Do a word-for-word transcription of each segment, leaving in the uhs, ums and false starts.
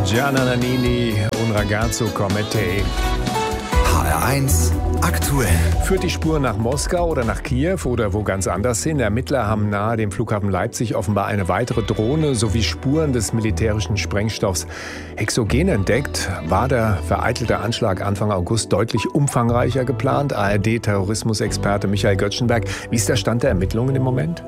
Gianna Nannini, un ragazzo come te. H R eins aktuell. Führt die Spur nach Moskau oder nach Kiew oder wo ganz anders hin? Ermittler haben nahe dem Flughafen Leipzig offenbar eine weitere Drohne sowie Spuren des militärischen Sprengstoffs Hexogen entdeckt. War der vereitelte Anschlag Anfang August deutlich umfangreicher geplant? A R D-Terrorismusexperte Michael Göttschenberg. Wie ist der Stand der Ermittlungen im Moment?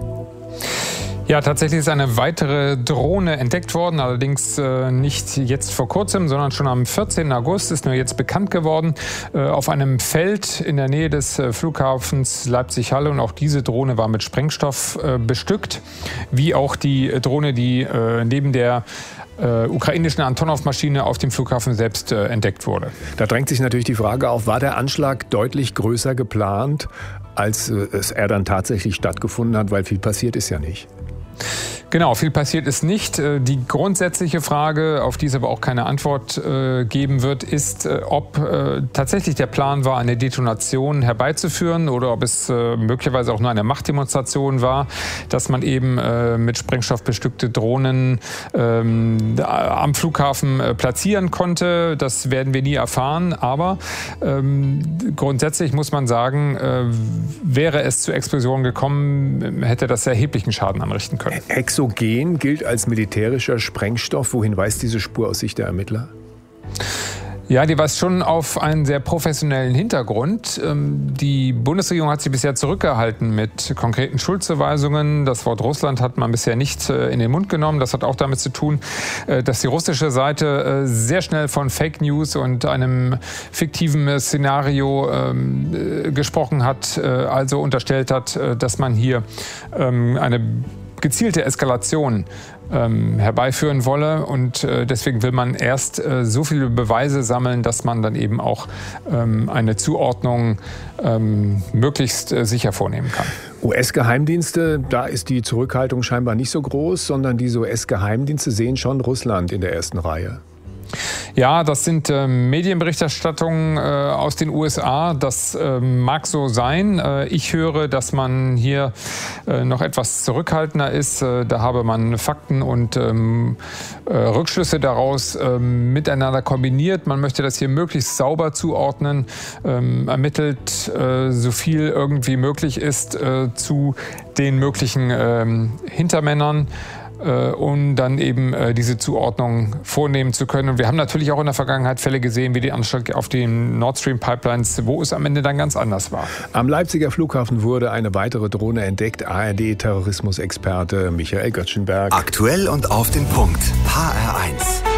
Ja, tatsächlich ist eine weitere Drohne entdeckt worden, allerdings äh, nicht jetzt vor kurzem, sondern schon am vierzehnten August, ist nur jetzt bekannt geworden, äh, auf einem Feld in der Nähe des äh, Flughafens Leipzig-Halle. Und auch diese Drohne war mit Sprengstoff äh, bestückt, wie auch die Drohne, die äh, neben der äh, ukrainischen Antonov-Maschine auf dem Flughafen selbst äh, entdeckt wurde. Da drängt sich natürlich die Frage auf, war der Anschlag deutlich größer geplant, als äh, es er dann tatsächlich stattgefunden hat, weil viel passiert ist ja nicht. Genau, viel passiert ist nicht. Die grundsätzliche Frage, auf die es aber auch keine Antwort äh, geben wird, ist, äh, ob äh, tatsächlich der Plan war, eine Detonation herbeizuführen oder ob es äh, möglicherweise auch nur eine Machtdemonstration war, dass man eben äh, mit Sprengstoff bestückte Drohnen ähm, am Flughafen äh, platzieren konnte. Das werden wir nie erfahren. Aber ähm, grundsätzlich muss man sagen, äh, wäre es zu Explosionen gekommen, hätte das erheblichen Schaden anrichten können. Hexogen gilt als militärischer Sprengstoff. Wohin weist diese Spur aus Sicht der Ermittler? Ja, die weist schon auf einen sehr professionellen Hintergrund. Die Bundesregierung hat sich bisher zurückgehalten mit konkreten Schuldzuweisungen. Das Wort Russland hat man bisher nicht in den Mund genommen. Das hat auch damit zu tun, dass die russische Seite sehr schnell von Fake News und einem fiktiven Szenario gesprochen hat, also unterstellt hat, dass man hier eine gezielte Eskalation ähm, herbeiführen wolle. Und äh, deswegen will man erst äh, so viele Beweise sammeln, dass man dann eben auch ähm, eine Zuordnung ähm, möglichst äh, sicher vornehmen kann. U S-Geheimdienste, da ist die Zurückhaltung scheinbar nicht so groß, sondern diese U S-Geheimdienste sehen schon Russland in der ersten Reihe. Ja, das sind äh, Medienberichterstattungen äh, aus den U S A. Das äh, mag so sein. Äh, ich höre, dass man hier äh, noch etwas zurückhaltender ist. Äh, da habe man Fakten und ähm, äh, Rückschlüsse daraus äh, miteinander kombiniert. Man möchte das hier möglichst sauber zuordnen, ähm, ermittelt, äh, so viel irgendwie möglich ist äh, zu den möglichen äh, Hintermännern, um dann eben äh, diese Zuordnung vornehmen zu können. Und wir haben natürlich auch in der Vergangenheit Fälle gesehen, wie die Anschlag auf den Nord Stream Pipelines, wo es am Ende dann ganz anders war. Am Leipziger Flughafen wurde eine weitere Drohne entdeckt. A R D-Terrorismusexperte Michael Göttschenberg. Aktuell und auf den Punkt. H R eins.